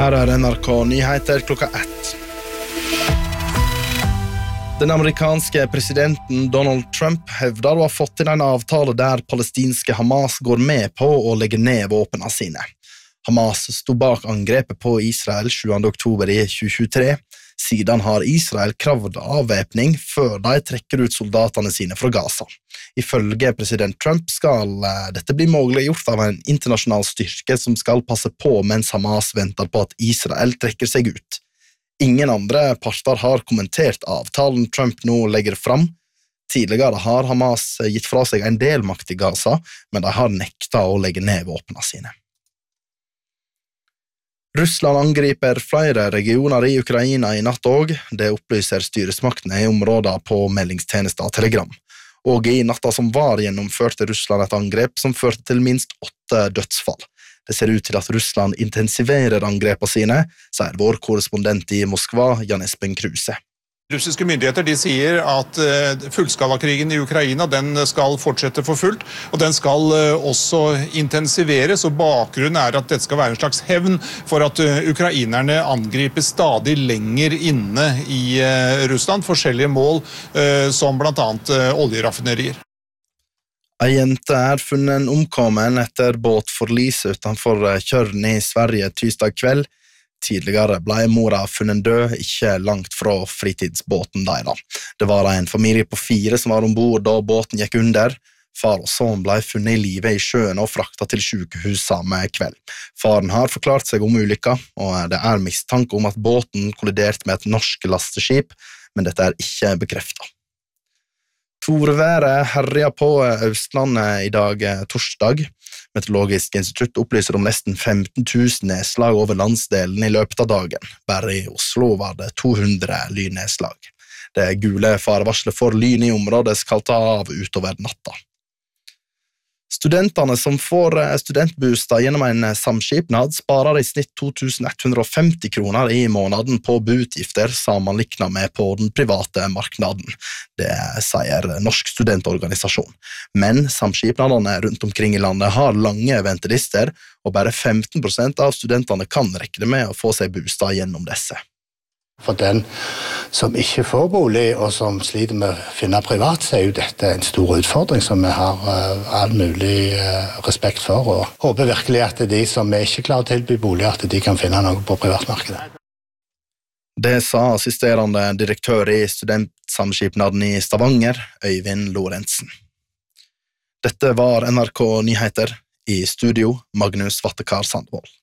Her NRK Nyheter klokka 1. Den amerikanske presidenten Donald Trump hevder å ha fått til en avtale der palestinske Hamas går med på å legge ned våpnene sine. Hamas stod bak angrepet på Israel 7. oktober i 2023. Siden har Israel kravd avvæpning før de trekker ut soldatene sine fra Gaza. Ifølge president Trump skal dette bli muliggjort av en internasjonal styrke som skal passe på mens Hamas venter på at Israel trekker seg ut. Ingen andre parter har kommentert avtalen Trump nå legger fram. Tidligere har Hamas gitt fra seg en del makt i Gaza, men de har nektet å legge ned våpnene sine. Russland angriper flere regioner i Ukraina i natt også. Det opplyser styresmaktene i områder på meldingstjenester og Telegram. Og i natta som var gjennomførte Russland et angrep som førte til minst 8 dødsfall. Det ser ut til at Russland intensiverer angrepene sine, sier vår korrespondent i Moskva, Jan Espen Kruse. Russiske myndigheter de sier at fullskalakrigen i Ukraina den skal fortsette for fullt, og den skal også intensiveres, og bakgrunnen er at dette skal være en slags hevn for at ukrainerne angriper stadig lenger inne i Russland, forskjellige mål som blant annet oljeraffinerier. En jente er funnet omkommen etter båtforlis utenfor Kjørn i Sverige tirsdag kveld. Tidligere ble mora funnet død, ikke langt fra fritidsbåten deres. Det var en familie på 4 som var ombord da båten gikk under. Far og sønn ble funnet i live i sjøen og fraktet til sykehus samme kveld. Faren har forklart seg om ulykka, og det er mistanke om at båten kolliderte med et norsk lasteskip, men dette er ikke bekreftet. Torværet herjer på Østlandet i dag torsdag. Meteorologisk institutt opplyser om nesten 15 000 nedslag over landsdelen i løpet av dagen. Bare i Oslo var det 200 lynnedslag. Det gule farevarslet for lyn i området skal ta av utover natta. Studentene som får studentbostad gjennom en samskipnad sparer i snitt 2150 kroner i måneden på boutgifter sammenlignet med på den private marknaden. Det sier Norsk studentorganisasjon. Men samskipnadene rundt omkring i landet har lange ventelister, og bare 15% av studentene kan regne med å få seg bostad gjennom disse. For den som ikke får bolig, og som sliter med å finne privat, så er jo dette en stor utfordring som vi har all mulig respekt for, og håper virkelig at de som er ikke klarer å tilby bolig, at de kan finne noe på privatmarkedet. Det sa assisterende direktør i studentsamskipnaden i Stavanger, Øyvind Lorentzen. Dette var NRK Nyheter. I studio, Magnus Vattekar Sandvold.